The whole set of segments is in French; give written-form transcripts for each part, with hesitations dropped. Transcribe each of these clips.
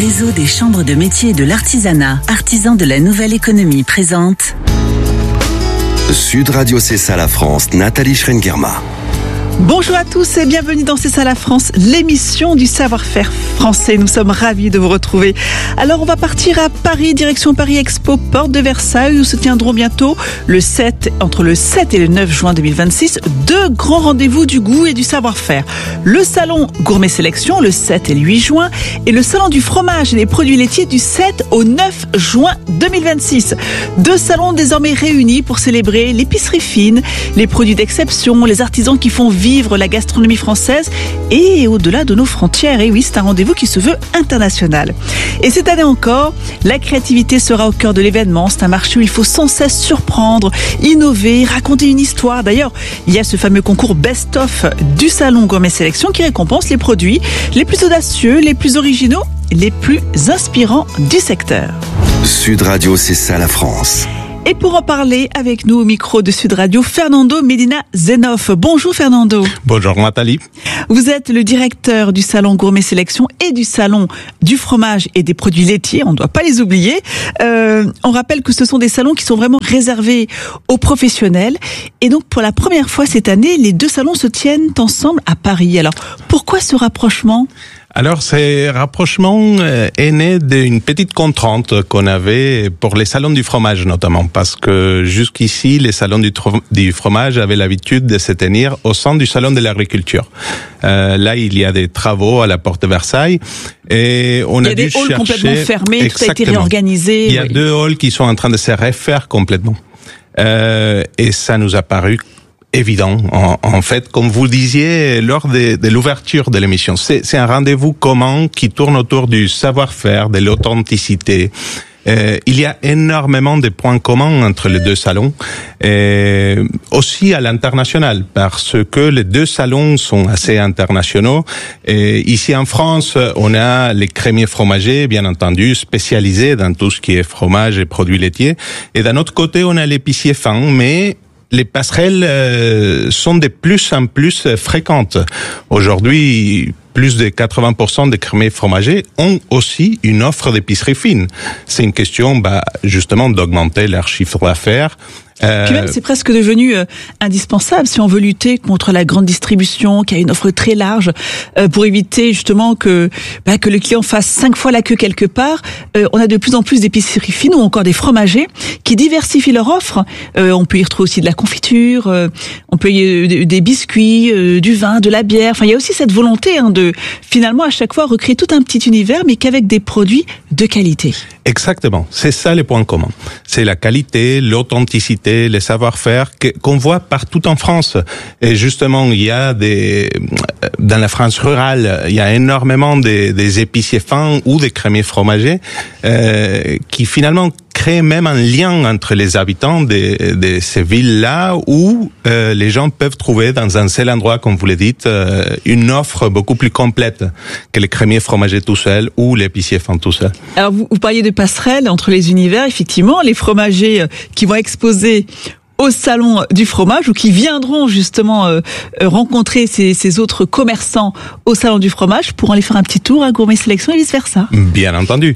réseau des chambres de métiers et de l'artisanat, artisans de la nouvelle économie, présente Sud Radio C'est ça la France, Nathalie Schrengerma. Bonjour à tous et bienvenue dans C'est ça la France, l'émission du savoir-faire français. Nous sommes ravis de vous retrouver. Alors on va partir à Paris, direction Paris Expo, porte de Versailles, où se tiendront bientôt entre le 7 et le 9 juin 2026, deux grands rendez-vous du goût et du savoir-faire. Le salon Gourmet Sélection, le 7 et le 8 juin, et le salon du fromage et des produits laitiers du 7 au 9 juin 2026. Deux salons désormais réunis pour célébrer l'épicerie fine, les produits d'exception, les artisans qui font vivre la gastronomie française et au-delà de nos frontières. Et oui, c'est un rendez-vous qui se veut international. Et cette année encore, la créativité sera au cœur de l'événement. C'est un marché où il faut sans cesse surprendre, innover, raconter une histoire. D'ailleurs, il y a ce fameux concours Best-of du Salon Gourmet Sélection qui récompense les produits les plus audacieux, les plus originaux, les plus inspirants du secteur. Sud Radio C'est ça la France. Et pour en parler avec nous au micro de Sud Radio, Fernando Medina Zenoff. Bonjour Fernando. Bonjour Nathalie. Vous êtes le directeur du Salon Gourmet Sélection et du Salon du fromage et des produits laitiers. On ne doit pas les oublier. On rappelle que ce sont des salons qui sont vraiment réservés aux professionnels. Et donc pour la première fois cette année, les deux salons se tiennent ensemble à Paris. Alors pourquoi ce rapprochement ? Alors, ce rapprochement est né d'une petite contrainte qu'on avait pour les salons du fromage notamment, parce que jusqu'ici, les salons du fromage avaient l'habitude de se tenir au sein du salon de l'agriculture. Là, il y a des travaux à la porte de Versailles et on a dû chercher... Il y a des halls complètement fermés, Exactement. Tout a été réorganisé. Il y a deux halls qui sont en train de se refaire complètement. Et ça nous a paru évident, en fait, comme vous disiez lors de l'ouverture de l'émission. C'est un rendez-vous commun qui tourne autour du savoir-faire, de l'authenticité. Il y a énormément de points communs entre les deux salons, aussi à l'international, parce que les deux salons sont assez internationaux. Et ici en France, on a les crémiers fromagers, bien entendu, spécialisés dans tout ce qui est fromage et produits laitiers. Et d'un autre côté, on a l'épicier fin, mais les passerelles sont de plus en plus fréquentes. Aujourd'hui, plus de 80% des crémiers fromagers ont aussi une offre d'épicerie fine. C'est une question, justement, d'augmenter leur chiffre d'affaires. Puis même, c'est presque devenu indispensable si on veut lutter contre la grande distribution qui a une offre très large pour éviter justement que le client fasse 5 fois la queue quelque part. On a de plus en plus d'épiceries fines ou encore des fromagers qui diversifient leur offre. On peut y retrouver aussi de la confiture, on peut y des biscuits, du vin, de la bière. Enfin, il y a aussi cette volonté de finalement à chaque fois recréer tout un petit univers, mais qu'avec des produits de qualité. Exactement, c'est ça les points communs. C'est la qualité, l'authenticité, les savoir-faire qu'on voit partout en France. Et justement, il y a dans la France rurale, il y a énormément des épiciers fins ou des crémiers fromagers qui finalement créent même un lien entre les habitants de ces villes-là où les gens peuvent trouver dans un seul endroit, comme vous le dites, une offre beaucoup plus complète que les crémiers fromagers tout seuls ou l'épicier fin tout seul. Alors vous parliez de passerelles entre les univers, effectivement, les fromagers qui vont exposer au salon du fromage ou qui viendront justement rencontrer ces autres commerçants au salon du fromage pour aller faire un petit tour à Gourmet Sélection et vice versa. Bien entendu.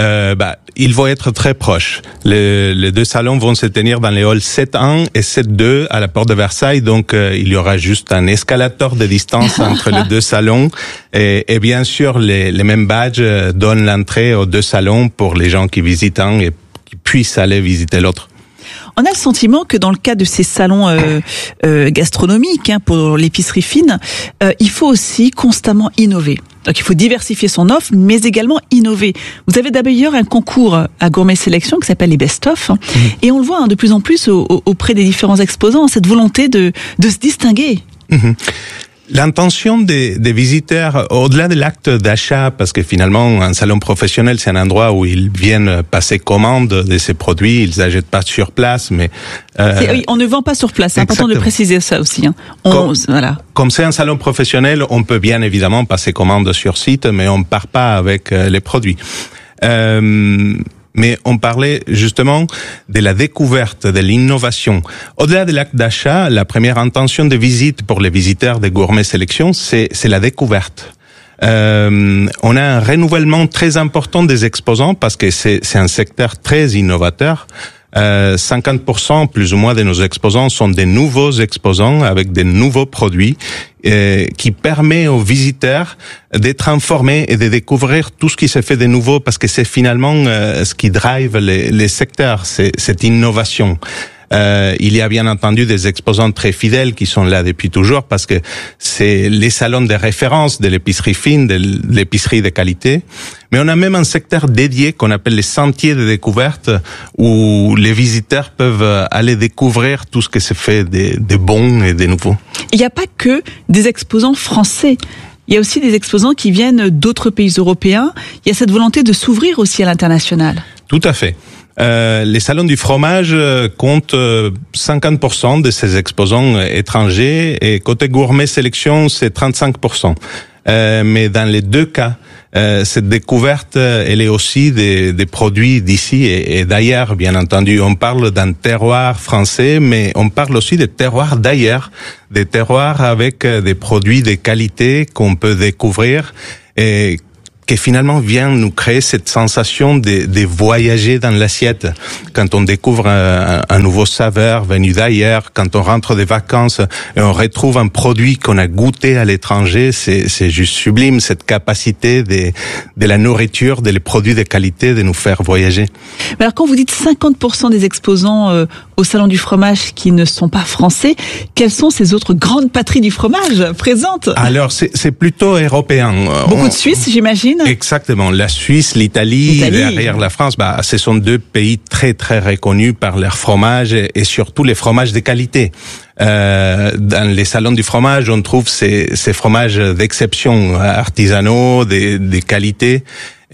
Ils vont être très proches. Les deux salons vont se tenir dans les halls 7-1 et 7-2 à la porte de Versailles, donc il y aura juste un escalator de distance entre les deux salons et bien sûr les mêmes badges donnent l'entrée aux deux salons pour les gens qui visitent un et qui puissent aller visiter l'autre. On a le sentiment que dans le cas de ces salons gastronomiques pour l'épicerie fine, il faut aussi constamment innover. Donc il faut diversifier son offre, mais également innover. Vous avez d'ailleurs un concours à Gourmet Sélection qui s'appelle les Best-of, et on le voit de plus en plus auprès des différents exposants, cette volonté de se distinguer. L'intention des visiteurs, au-delà de l'acte d'achat, parce que finalement, un salon professionnel, c'est un endroit où ils viennent passer commande de ces produits, ils n'achètent pas sur place, mais... Oui, on ne vend pas sur place, c'est important de préciser ça aussi. Comme c'est un salon professionnel, on peut bien évidemment passer commande sur site, mais on ne part pas avec les produits. Mais on parlait justement de la découverte, de l'innovation. Au-delà de l'acte d'achat, la première intention de visite pour les visiteurs de Gourmet Sélection, c'est la découverte. On a un renouvellement très important des exposants parce que c'est un secteur très innovateur. 50% plus ou moins de nos exposants sont des nouveaux exposants avec des nouveaux produits qui permet aux visiteurs d'être informés et de découvrir tout ce qui se fait de nouveau parce que c'est finalement ce qui drive les secteurs, c'est cette innovation. Il y a bien entendu des exposants très fidèles qui sont là depuis toujours parce que c'est les salons de référence de l'épicerie fine, de l'épicerie de qualité. Mais on a même un secteur dédié qu'on appelle les sentiers de découverte où les visiteurs peuvent aller découvrir tout ce que se fait de bon et de nouveau. Il n'y a pas que des exposants français. Il y a aussi des exposants qui viennent d'autres pays européens. Il y a cette volonté de s'ouvrir aussi à l'international. Tout à fait. Les salons du fromage comptent 50% de ces exposants étrangers et côté gourmet sélection, c'est 35%. Mais dans les deux cas, cette découverte, elle est aussi des produits d'ici et d'ailleurs, bien entendu. On parle d'un terroir français, mais on parle aussi des terroirs d'ailleurs, des terroirs avec des produits de qualité qu'on peut découvrir et qui finalement vient nous créer cette sensation de voyager dans l'assiette. Quand on découvre un nouveau saveur venu d'ailleurs, quand on rentre des vacances et on retrouve un produit qu'on a goûté à l'étranger, c'est juste sublime, cette capacité de la nourriture, des produits de qualité, de nous faire voyager. Mais alors quand vous dites 50% des exposants au Salon du fromage qui ne sont pas français, quelles sont ces autres grandes patries du fromage présentes? Alors c'est plutôt européen. Beaucoup de Suisses, j'imagine. Exactement. La Suisse, l'Italie, derrière la France, ce sont deux pays très très reconnus par leur fromage et surtout les fromages de qualité. Dans les salons du fromage, on trouve ces fromages d'exception, artisanaux, de qualité.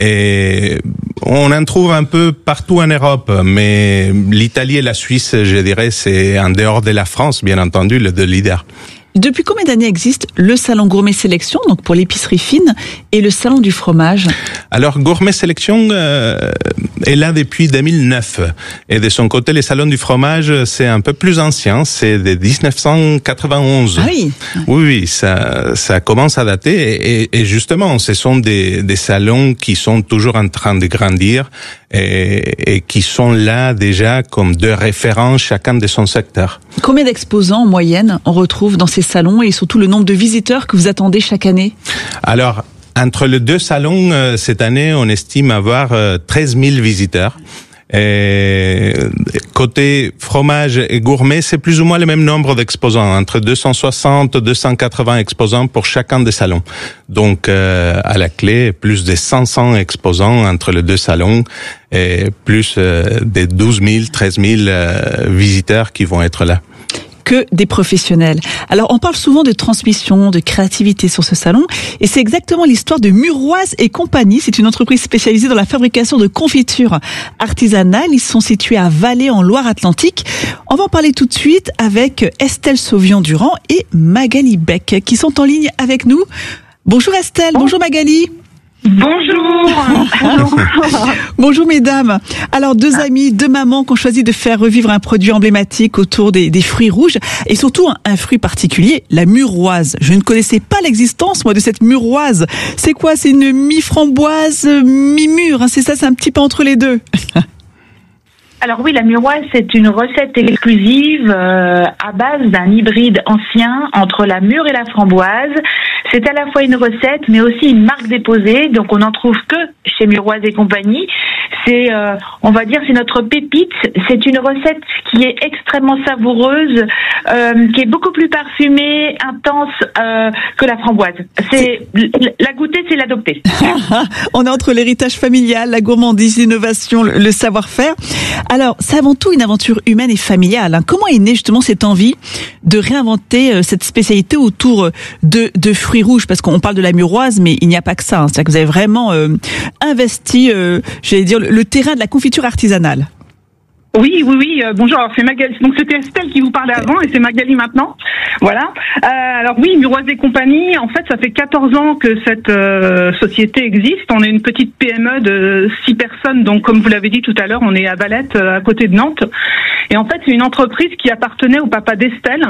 Et on en trouve un peu partout en Europe, mais l'Italie et la Suisse, je dirais, c'est en dehors de la France, bien entendu, le leader. Depuis combien d'années existe le salon Gourmet Sélection, donc pour l'épicerie fine, et le salon du fromage? Alors, Gourmet Sélection est là depuis 2009. Et de son côté, les salons du fromage, c'est un peu plus ancien, c'est de 1991. Ah oui. Oui, ça commence à dater. Et justement, ce sont des salons qui sont toujours en train de grandir et qui sont là déjà comme de référents chacun de son secteur. Combien d'exposants en moyenne on retrouve dans ces salons et surtout le nombre de visiteurs que vous attendez chaque année? Alors, entre les deux salons, cette année, on estime avoir 13 000 visiteurs. Et côté fromage et gourmet, c'est plus ou moins le même nombre d'exposants, entre 260 et 280 exposants pour chacun des salons. Donc, à la clé, plus de 500 exposants entre les deux salons et plus de 12 000, 13 000 visiteurs qui vont être là. Que des professionnels. Alors, on parle souvent de transmission, de créativité sur ce salon, et c'est exactement l'histoire de Muroise et compagnie. C'est une entreprise spécialisée dans la fabrication de confitures artisanales. Ils sont situés à Valais, en Loire-Atlantique. On va en parler tout de suite avec Estelle Sauvion-Durand et Magali Beck, qui sont en ligne avec nous. Bonjour Estelle, bonjour Magali. Bonjour. Bonjour mesdames. Alors deux amies, deux mamans qui ont choisi de faire revivre un produit emblématique autour des fruits rouges et surtout un fruit particulier, la muroise. Je ne connaissais pas l'existence moi de cette muroise. C'est quoi? C'est une mi-framboise, mi-mûre, c'est ça, c'est un petit peu entre les deux. Alors oui, la muroise, c'est une recette exclusive à base d'un hybride ancien entre la mûre et la framboise. C'est à la fois une recette, mais aussi une marque déposée. Donc, on n'en trouve que chez Muroise et compagnie. C'est, on va dire, c'est notre pépite. C'est une recette qui est extrêmement savoureuse, qui est beaucoup plus parfumée, intense que la framboise. C'est la goûter, c'est l'adopter. On est entre l'héritage familial, la gourmandise, l'innovation, le savoir-faire. Alors, c'est avant tout une aventure humaine et familiale. Comment est née justement cette envie de réinventer cette spécialité autour de fruits rouges? Parce qu'on parle de la muroise, mais il n'y a pas que ça. C'est-à-dire que vous avez vraiment investi, j'allais dire, le terrain de la confiture artisanale. Oui. Bonjour. Alors c'est Magali. Donc c'était Estelle qui vous parlait avant et c'est Magali maintenant. Voilà. Alors oui, Muroise et compagnie. En fait, ça fait 14 ans que cette société existe. On est une petite PME de 6 personnes. Donc comme vous l'avez dit tout à l'heure, on est à Valette, à côté de Nantes. Et en fait, c'est une entreprise qui appartenait au papa d'Estelle,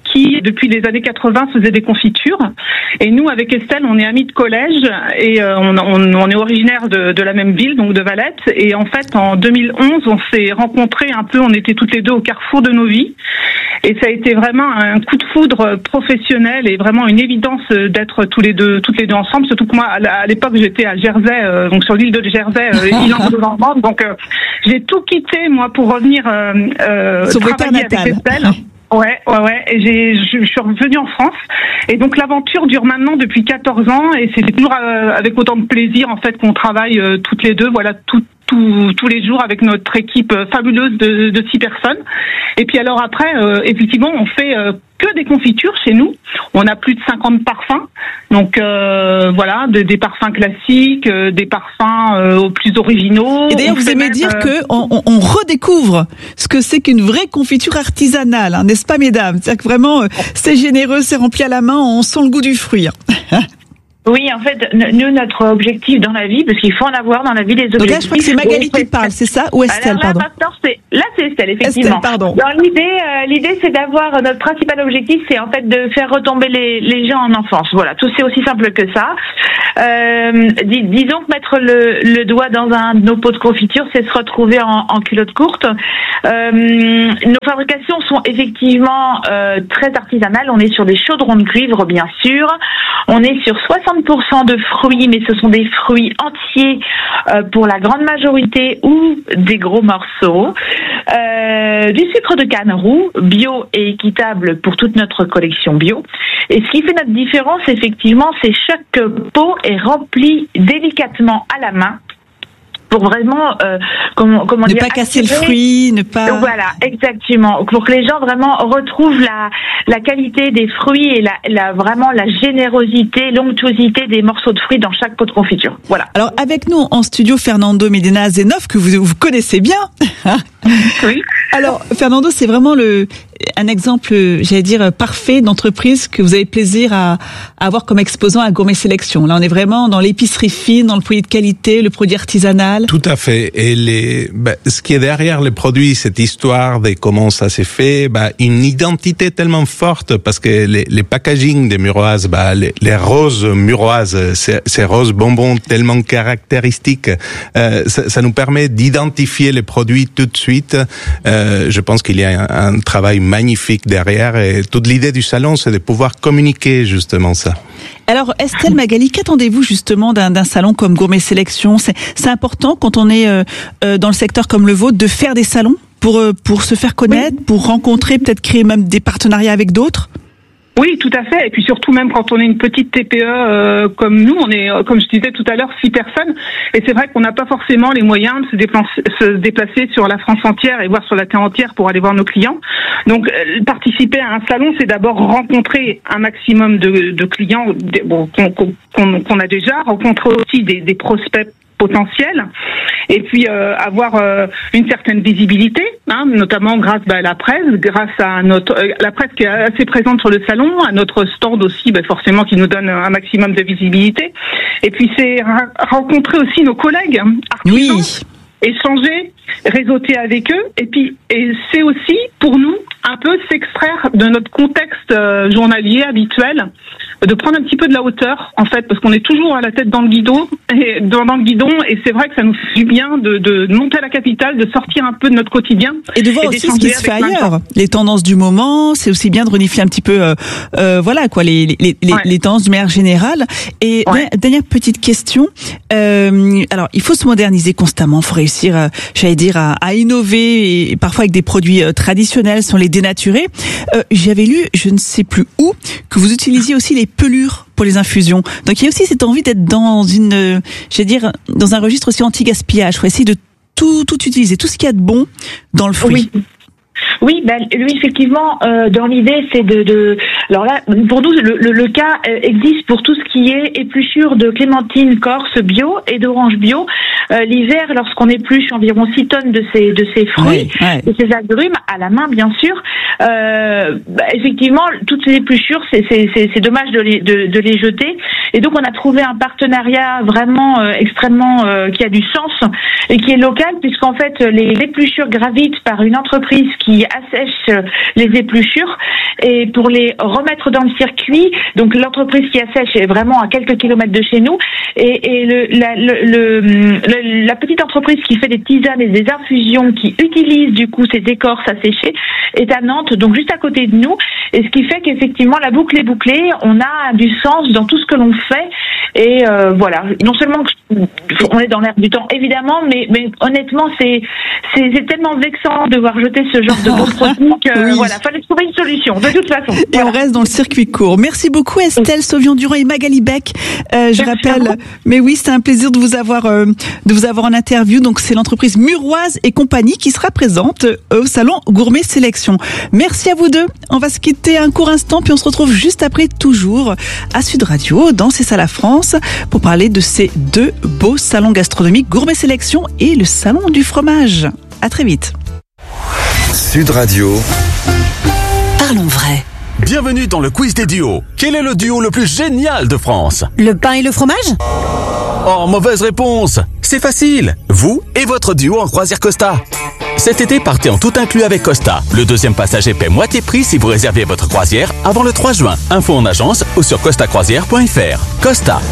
qui, depuis les années 80, faisait des confitures. Et nous, avec Estelle, on est amis de collège et on est originaire de la même ville, donc de Valette. Et en fait, en 2011, on s'est rencontrés un peu, on était toutes les deux au carrefour de nos vies. Et ça a été vraiment un coup de foudre professionnel et vraiment une évidence d'être toutes les deux ensemble. Surtout que moi, à l'époque, j'étais à Jersey, donc sur l'île de Jersey, île-en-Normande. Donc, j'ai tout quitté, moi, pour revenir travailler avec Estelle. Ouais. Et je suis revenue en France. Et donc l'aventure dure maintenant depuis 14 ans et c'est toujours avec autant de plaisir en fait qu'on travaille toutes les deux. Voilà, tous les jours avec notre équipe fabuleuse de 6 personnes. Et puis alors après, effectivement, on fait que des confitures chez nous. On a plus de 50 parfums. Donc voilà, des parfums classiques, des parfums aux plus originaux. Et d'ailleurs, vous aimez dire que on redécouvre ce que c'est qu'une vraie confiture artisanale, hein, n'est-ce pas, mesdames? C'est-à-dire que vraiment, c'est généreux, c'est rempli à la main, on sent le goût du fruit. Oui, en fait, nous, notre objectif dans la vie, parce qu'il faut en avoir dans la vie des objectifs. Donc là, je crois que c'est Magali qui parle, c'est ça? Ou Estelle, pardon? Là, c'est Estelle, effectivement. Estelle, pardon. Dans l'idée, c'est d'avoir, notre principal objectif, c'est en fait de faire retomber les gens en enfance. Voilà, tout c'est aussi simple que ça. Disons que mettre le doigt dans un de nos pots de confiture, c'est se retrouver en culotte courte. Nos fabrications sont effectivement très artisanales. On est sur des chaudrons de cuivre, bien sûr. On est sur 60% de fruits, mais ce sont des fruits entiers pour la grande majorité ou des gros morceaux. Du sucre de canne roux, bio et équitable pour toute notre collection bio. Et ce qui fait notre différence, effectivement, c'est chaque pot est rempli délicatement à la main. Pour vraiment, comment dire, ne pas casser le fruit, ne pas. Voilà, exactement. Pour que les gens vraiment retrouvent la qualité des fruits et vraiment la générosité, l'onctuosité des morceaux de fruits dans chaque pot de confiture. Voilà. Alors avec nous en studio, Fernando Medina Zenov, que vous connaissez bien. Oui. Alors Fernando, c'est vraiment un exemple, j'allais dire, parfait d'entreprise que vous avez plaisir à avoir comme exposant à Gourmet Sélection. Là, on est vraiment dans l'épicerie fine, dans le produit de qualité, le produit artisanal. Tout à fait. Et ce qui est derrière les produits, cette histoire de comment ça s'est fait, une identité tellement forte parce que les packaging des Muroises, les roses muroises, ces roses bonbons tellement caractéristiques, ça nous permet d'identifier les produits tout de suite. Je pense qu'il y a un travail magnifique derrière et toute l'idée du salon, c'est de pouvoir communiquer justement ça. Alors Estelle, Magali, qu'attendez-vous justement d'un salon comme Gourmet Sélection? C'est important quand on est dans le secteur comme le vôtre de faire des salons pour se faire connaître, pour rencontrer, peut-être créer même des partenariats avec d'autres? Oui, tout à fait. Et puis surtout, même quand on est une petite TPE comme nous, on est, comme je disais tout à l'heure, 6 personnes. Et c'est vrai qu'on n'a pas forcément les moyens de se déplacer sur la France entière et voire sur la terre entière pour aller voir nos clients. Donc, participer à un salon, c'est d'abord rencontrer un maximum de clients qu'on a déjà, rencontrer aussi des prospects potentiels, et puis avoir une certaine visibilité, notamment grâce à la presse, grâce à la presse qui est assez présente sur le salon, à notre stand aussi, forcément qui nous donne un maximum de visibilité. Et puis c'est rencontrer aussi nos collègues artisans, oui, échanger, réseauter avec eux, et c'est aussi pour nous un peu s'extraire de notre contexte journalier habituel, de prendre un petit peu de la hauteur en fait, parce qu'on est toujours à la tête dans le guidon, et c'est vrai que ça nous fait du bien de monter à la capitale, de sortir un peu de notre quotidien et de voir aussi ce qui se fait ailleurs, les tendances du moment. C'est aussi bien de réunifier un petit peu les tendances de manière générale. Et dernière petite question, alors il faut se moderniser constamment, il faut réussir à innover, et parfois avec des produits traditionnels sans les dénaturer. J'avais lu, je ne sais plus où, que vous utilisiez aussi les pelures pour les infusions. Donc il y a aussi cette envie d'être dans dans un registre aussi anti-gaspillage. Il faut essayer de tout utiliser, tout ce qu'il y a de bon dans le fruit. Oui, lui effectivement, dans l'idée, c'est alors là, pour nous, le cas existe pour tout ce qui est épluchure de clémentine corse bio et d'orange bio. L'hiver, lorsqu'on épluche environ 6 tonnes de ces fruits, de ces agrumes, à la main bien sûr, effectivement, toutes ces épluchures, c'est dommage de les jeter. Et donc on a trouvé un partenariat vraiment extrêmement qui a du sens et qui est local, puisqu'en fait les épluchures gravitent par une entreprise qui assèche les épluchures, et pour les remettre dans le circuit, donc l'entreprise qui assèche est vraiment à quelques kilomètres de chez nous, et la petite entreprise qui fait des tisanes et des infusions, qui utilise du coup ces écorces asséchées, est à Nantes, donc juste à côté de nous, et ce qui fait qu'effectivement la boucle est bouclée, on a du sens dans tout ce que l'on fait, et voilà, non seulement on est dans l'air du temps évidemment, mais honnêtement c'est tellement vexant de devoir jeter ce genre de bons produits que voilà, fallait trouver une solution de toute façon. Et voilà. On reste dans le circuit court. Merci beaucoup Estelle Sauvion-Durand et Magali Beck. Je rappelle, mais oui, c'est un plaisir de vous avoir en interview. Donc c'est l'entreprise Muroise et compagnie qui sera présente au salon Gourmet Sélection. Merci à vous deux. On va se quitter un court instant, puis on se retrouve juste après, toujours à Sud Radio, dans C'est ça la France, pour parler de ces deux beaux salons gastronomiques, Gourmet Sélection et le salon du fromage. À très vite. Sud Radio. Parlons vrai. Bienvenue dans le quiz des duos. Quel est le duo le plus génial de France? Le pain et le fromage? Oh, mauvaise réponse. C'est facile. Vous et votre duo en croisière Costa. Cet été, partez en tout inclus avec Costa. Le deuxième passager paie moitié prix si vous réservez votre croisière avant le 3 juin. Info en agence ou sur costacroisière.fr. Costa.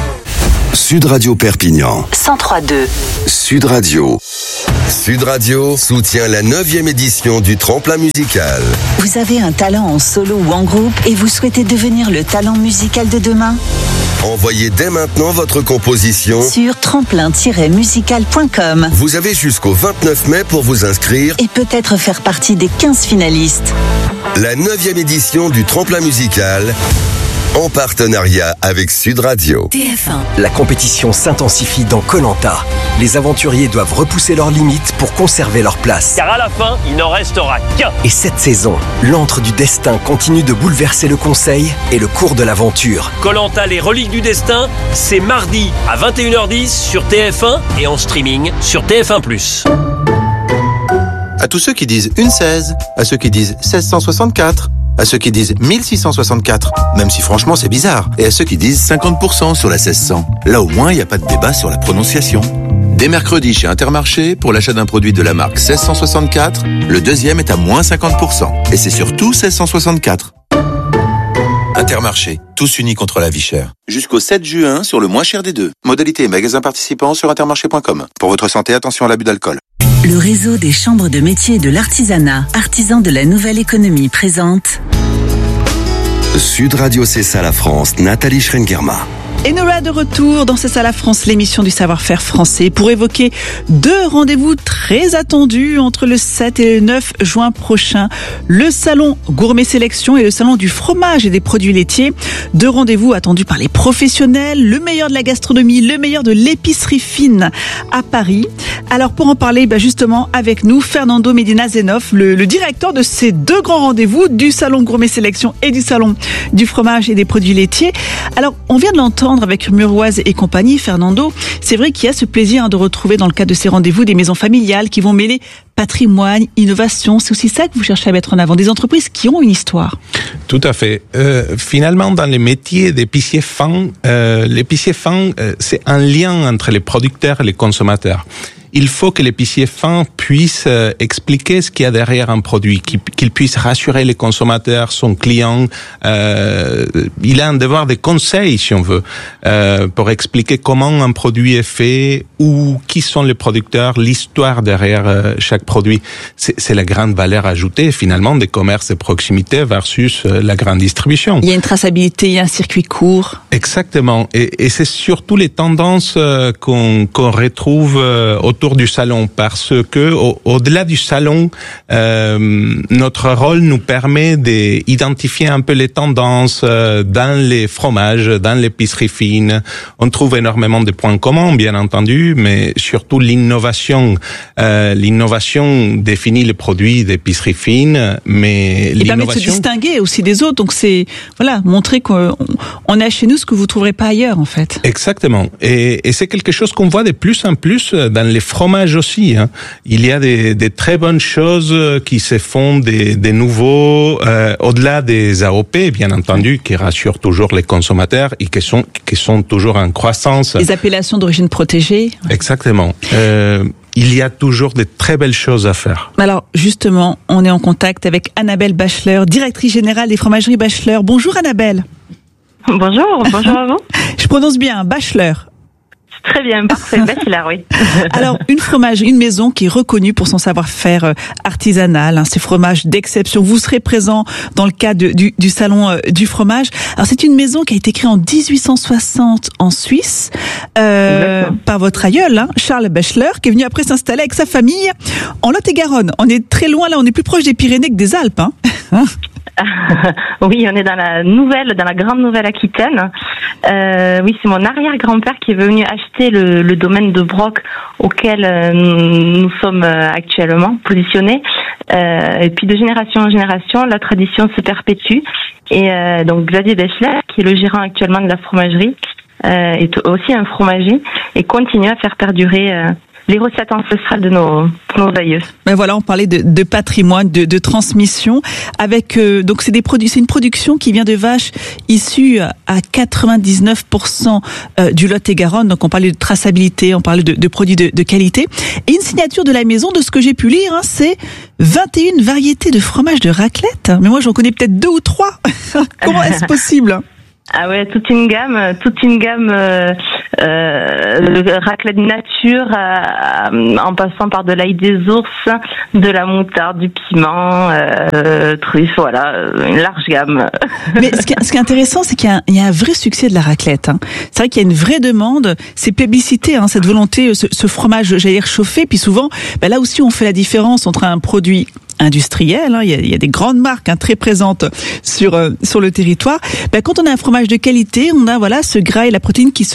Sud Radio Perpignan. 103.2. Sud Radio. Sud Radio soutient la 9e édition du Tremplin musical. Vous avez un talent en solo ou en groupe et vous souhaitez devenir le talent musical de demain? Envoyez dès maintenant votre composition sur tremplin-musical.com. Vous avez jusqu'au 29 mai pour vous inscrire et peut-être faire partie des 15 finalistes. La 9e édition du Tremplin musical, en partenariat avec Sud Radio. TF1. La compétition s'intensifie dans Koh-Lanta. Les aventuriers doivent repousser leurs limites pour conserver leur place. Car à la fin, il n'en restera qu'un. Et cette saison, l'antre du destin continue de bouleverser le conseil et le cours de l'aventure. Koh-Lanta, les reliques du destin, c'est mardi à 21h10 sur TF1 et en streaming sur TF1+. À tous ceux qui disent une 16, à ceux qui disent 1664, à ceux qui disent 1664, même si franchement c'est bizarre, et à ceux qui disent 50% sur la 1600. Là au moins il n'y a pas de débat sur la prononciation. Dès mercredi chez Intermarché, pour l'achat d'un produit de la marque 1664, le deuxième est à moins 50%. Et c'est surtout 1664. Intermarché, tous unis contre la vie chère. Jusqu'au 7 juin sur le moins cher des deux. Modalité et magasins participants sur intermarché.com. Pour votre santé, attention à l'abus d'alcool. Le réseau des chambres de métiers et de l'artisanat, artisans de la nouvelle économie, présente Sud Radio, c'est ça la France, Nathalie Schrengerma. Et nous voilà de retour dans C'est ça la France, l'émission du savoir-faire français, pour évoquer deux rendez-vous très attendus entre le 7 et le 9 juin prochain. Le salon Gourmet Sélection et le salon du fromage et des produits laitiers. Deux rendez-vous attendus par les professionnels, le meilleur de la gastronomie, le meilleur de l'épicerie fine à Paris. Alors pour en parler, justement avec nous, Fernando Medina Zenoff, le directeur de ces deux grands rendez-vous, du salon Gourmet Sélection et du salon du fromage et des produits laitiers. Alors on vient de l'entendre avec Muroise et compagnie, Fernando, c'est vrai qu'il y a ce plaisir de retrouver dans le cadre de ces rendez-vous des maisons familiales qui vont mêler patrimoine, innovation. C'est aussi ça que vous cherchez à mettre en avant, des entreprises qui ont une histoire. Tout à fait. Finalement, dans les métiers d'épicier fin, l'épicier fin, c'est un lien entre les producteurs et les consommateurs. Il faut que l'épicier fin puisse expliquer ce qu'il y a derrière un produit, qu'il puisse rassurer les consommateurs, son client. Il a un devoir de conseil, si on veut, pour expliquer comment un produit est fait, ou qui sont les producteurs, l'histoire derrière chaque produit. C'est la grande valeur ajoutée, finalement, des commerces de proximité versus la grande distribution. Il y a une traçabilité, il y a un circuit court. Exactement. Et c'est surtout les tendances qu'on retrouve autour du salon, parce que au-delà du salon, notre rôle nous permet d'identifier un peu les tendances dans les fromages, dans l'épicerie fine. On trouve énormément de points communs, bien entendu, mais surtout l'innovation tradition définit le produit d'épicerie fine, mais l'innovation... Et permet de se distinguer aussi des autres. Donc c'est, montrer qu'on a chez nous ce que vous ne trouverez pas ailleurs, en fait. Exactement. Et c'est quelque chose qu'on voit de plus en plus dans les fromages aussi, hein. Il y a des très bonnes choses qui se font, des nouveaux, au-delà des AOP, bien entendu, qui rassurent toujours les consommateurs et qui sont toujours en croissance. Les appellations d'origine protégée. Exactement. Il y a toujours de très belles choses à faire. Alors, justement, on est en contact avec Annabelle Bacheleur, directrice générale des fromageries Bacheleur. Bonjour Annabelle. Bonjour à vous. Je prononce bien, Bacheleur. Très bien, parfait, Bacheleur, oui. Alors, une maison qui est reconnue pour son savoir-faire artisanal, ces fromages d'exception. Vous serez présent dans le cadre du salon du fromage. Alors, c'est une maison qui a été créée en 1860 en Suisse par votre aïeul, Charles Bacheleur, qui est venu après s'installer avec sa famille en Lot-et-Garonne. On est très loin là, on est plus proche des Pyrénées que des Alpes. Oui, on est dans la grande Nouvelle-Aquitaine. Oui, c'est mon arrière-grand-père qui est venu acheter le domaine de Broc auquel nous sommes actuellement positionnés. Et puis de génération en génération, la tradition se perpétue. Et donc Xavier Bacheleur, qui est le gérant actuellement de la fromagerie, est aussi un fromager et continue à faire perdurer les recettes ancestrales de nos aïeux. Ben voilà, on parlait de patrimoine, de transmission, avec donc c'est une production qui vient de vaches issues à 99% du Lot-et-Garonne. Donc on parlait de traçabilité, on parlait de produits de qualité. Et une signature de la maison, de ce que j'ai pu lire, c'est 21 variétés de fromage de raclette. Mais moi j'en connais peut-être 2 ou 3. Comment est-ce possible? Ah ouais, toute une gamme, raclette nature, en passant par de l'ail des ours, de la moutarde, du piment, truffe, voilà, une large gamme. Mais ce qui est intéressant, c'est qu'il y a un vrai succès de la raclette. C'est vrai qu'il y a une vraie demande, c'est plébiscité, cette volonté, ce fromage, j'allais dire chauffé, puis souvent, là aussi on fait la différence entre un produit industriel, il y a des grandes marques très présentes sur le territoire. Quand on a un fromage de qualité, on a ce gras et la protéine qui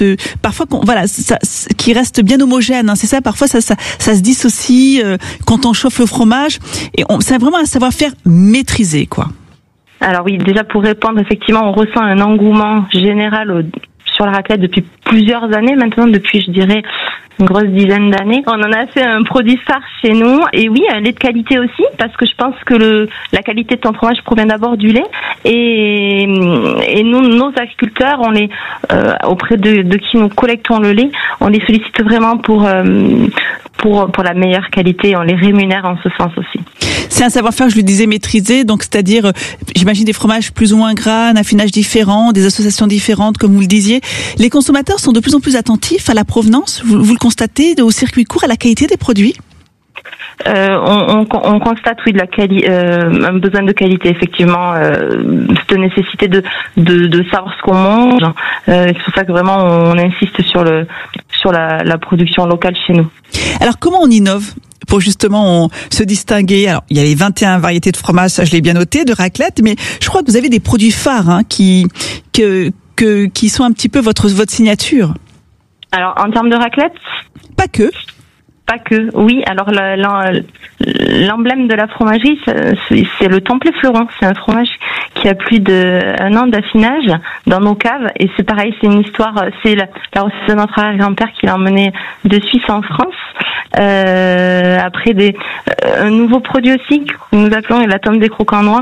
reste bien homogène. C'est ça. Parfois ça se dissocie quand on chauffe le fromage. Et c'est vraiment un savoir-faire maîtrisé, quoi. Alors oui, déjà pour répondre, effectivement, on ressent un engouement général sur la raclette depuis plusieurs années maintenant, depuis je dirais une grosse dizaine d'années. On en a fait un produit phare chez nous, et oui, un lait de qualité aussi, parce que je pense que la qualité de ton fromage provient d'abord du lait, et nous, nos agriculteurs, on les auprès de qui nous collectons le lait, on les sollicite vraiment pour la meilleure qualité, on les rémunère en ce sens aussi. C'est un savoir-faire, je le disais, maîtrisé, donc c'est-à-dire, j'imagine des fromages plus ou moins gras, un affinage différent, des associations différentes, comme vous le disiez. Les consommateurs sont de plus en plus attentifs à la provenance, vous le constatez, au circuit court, à la qualité des produits? On constate, oui, un besoin de qualité, effectivement, cette nécessité de savoir ce qu'on mange. C'est pour ça que vraiment on insiste sur la production locale chez nous. Alors comment on innove pour justement se distinguer? Alors il y a les 21 variétés de fromage, ça je l'ai bien noté, de raclette, mais je crois que vous avez des produits phares qui sont un petit peu votre signature. Alors en termes de raclette, pas que, oui. Alors l'emblème de la fromagerie, c'est le Templé Fleuron. C'est un fromage qui a plus d'1 an d'affinage dans nos caves. Et c'est pareil, c'est une histoire, c'est la recette de notre arrière-grand-père qui l'a emmené de Suisse en France. Après un nouveau produit aussi que nous appelons la tome des croquants noirs,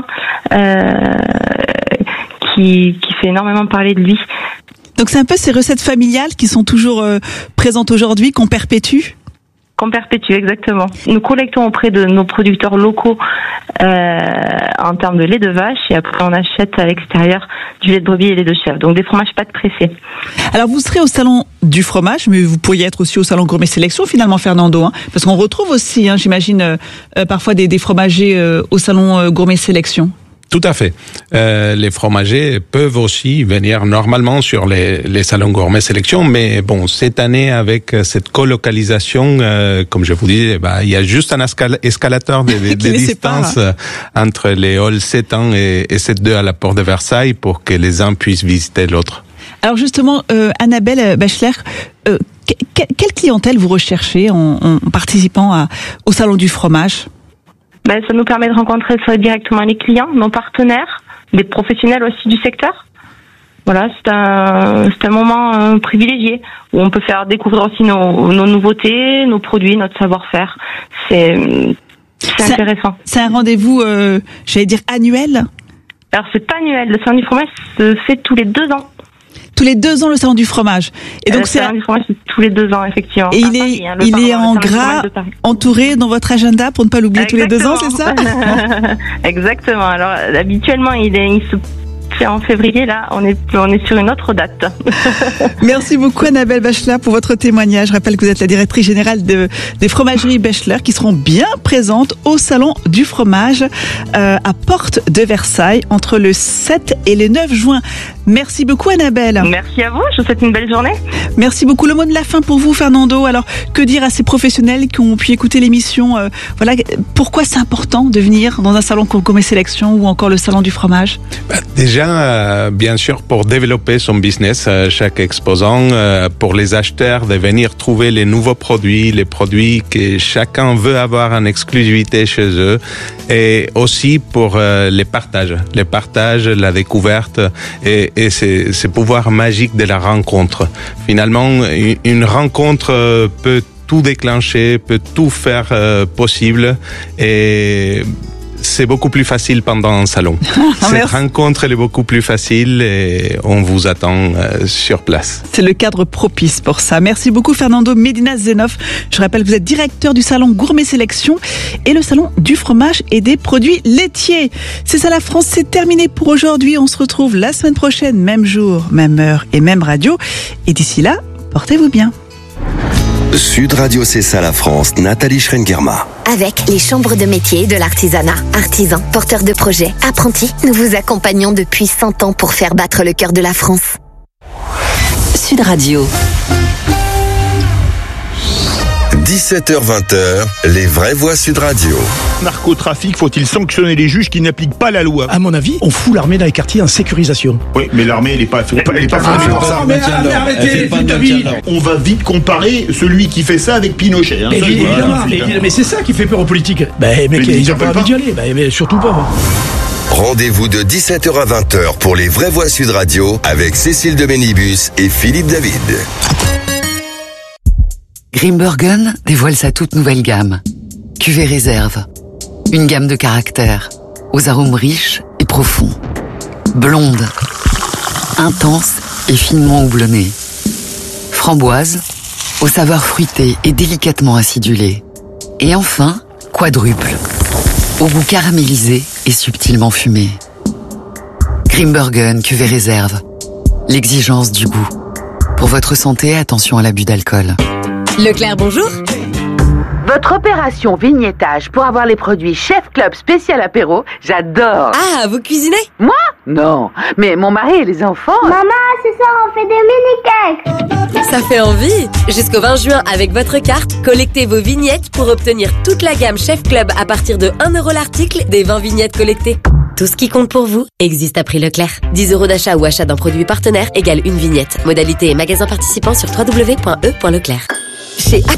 qui fait énormément parler de lui. Donc c'est un peu ces recettes familiales qui sont toujours présentes aujourd'hui, qu'on perpétue? Qu'on perpétue, exactement. Nous collectons auprès de nos producteurs locaux en termes de lait de vache, et après on achète à l'extérieur du lait de brebis et lait de chèvre. Donc des fromages pâtes pressées. Alors vous serez au salon du fromage, mais vous pourriez être aussi au salon Gourmet Sélection finalement, Fernando, parce qu'on retrouve aussi, j'imagine, parfois des fromagers au salon Gourmet Sélection. Tout à fait. Les fromagers peuvent aussi venir normalement sur les salons Gourmet Sélection, mais bon, cette année avec cette colocalisation, comme je vous disais, il y a juste un escalateur de distance entre les halls 7 ans et 7-2 à la porte de Versailles pour que les uns puissent visiter l'autre. Alors justement, Annabelle Bacheleur, Quelle clientèle vous recherchez en participant au Salon du fromage? Ça nous permet de rencontrer directement les clients, nos partenaires, des professionnels aussi du secteur. Voilà, c'est un moment privilégié où on peut faire découvrir aussi nos nouveautés, nos produits, notre savoir-faire. C'est intéressant. C'est un rendez-vous, j'allais dire annuel? Alors c'est pas annuel, le salon du fromage se fait tous les 2 ans. Tous les 2 ans le salon du fromage. Et donc le salon du fromage c'est tous les 2 ans effectivement. Et il est en gras, entouré dans votre agenda pour ne pas l'oublier tous les 2 ans, c'est ça? Exactement. Alors habituellement il se fait en février, là on est sur une autre date. Merci beaucoup Annabelle Bachelard pour votre témoignage. Je rappelle que vous êtes la directrice générale des fromageries Bachelard qui seront bien présentes au salon du fromage à Porte de Versailles entre le 7 et le 9 juin. Merci beaucoup Annabelle. Merci à vous, je vous souhaite une belle journée. Merci beaucoup. Le mot de la fin pour vous Fernando. Alors que dire à ces professionnels qui ont pu écouter l'émission, voilà, pourquoi c'est important de venir dans un salon comme Sélection ou encore le salon du fromage? Déjà, bien sûr, pour développer son business, chaque exposant, pour les acheteurs de venir trouver les nouveaux produits, les produits que chacun veut avoir en exclusivité chez eux, et aussi pour les partages, la découverte et ce pouvoir magique de la rencontre. Finalement, une rencontre peut tout déclencher, peut tout faire possible, et c'est beaucoup plus facile pendant un salon. Cette rencontre, elle est beaucoup plus facile et on vous attend sur place. C'est le cadre propice pour ça. Merci beaucoup Fernando Medina Zenoff. Je rappelle que vous êtes directeur du salon Gourmet Sélection et le salon du fromage et des produits laitiers. C'est ça la France, c'est terminé pour aujourd'hui. On se retrouve la semaine prochaine, même jour, même heure et même radio. Et d'ici là, portez-vous bien. Sud Radio, c'est ça la France. Nathalie Schrengerma. Avec les chambres de métiers de l'artisanat. Artisans, porteurs de projets, apprentis, nous vous accompagnons depuis 100 ans pour faire battre le cœur de la France. Sud Radio. 17h-20h, les vraies voix Sud Radio. Narcotrafic, faut-il sanctionner les juges qui n'appliquent pas la loi? À mon avis, on fout l'armée dans les quartiers en sécurisation. Oui, mais l'armée, elle n'est pas formée pour ça. Arrêtez, on va vite comparer celui qui fait ça avec Pinochet. Hein. Mais c'est ça qui fait peur aux politiques. Mec, ils n'ont pas envie d'y aller. Mais surtout pas. Rendez-vous de 17h à 20h pour les vraies voix Sud Radio avec Cécile de Bénibus et Philippe David. Grimbergen dévoile sa toute nouvelle gamme. Cuvée réserve. Une gamme de caractères, aux arômes riches et profonds. Blonde, intense et finement houblonnée. Framboise, aux saveurs fruitées et délicatement acidulées. Et enfin, quadruple, au goût caramélisé et subtilement fumé. Grimbergen cuvée réserve. L'exigence du goût. Pour votre santé, attention à l'abus d'alcool. Leclerc, bonjour. Votre opération vignettage pour avoir les produits Chef Club spécial apéro, j'adore. Ah, vous cuisinez? Moi? Non, mais mon mari et les enfants... Maman, ce soir on fait des mini-cakes. Ça fait envie. Jusqu'au 20 juin, avec votre carte, collectez vos vignettes pour obtenir toute la gamme Chef Club à partir de 1 € l'article des 20 vignettes collectées. Tout ce qui compte pour vous existe à prix Leclerc. 10 € d'achat ou achat d'un produit partenaire égale une vignette. Modalité et magasin participant sur www.e.leclerc. Chez